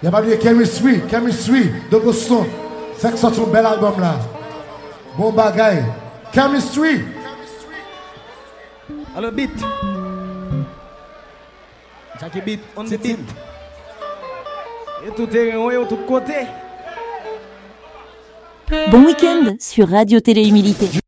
Il y a pas de chemistry de Boston. C'est que c'est un bel album là. Bon bagaille. Chemistry. Alors beat. Jackie beat, on the beat. Et tout est tout côté. Bon week-end sur Radio Télé Humilité.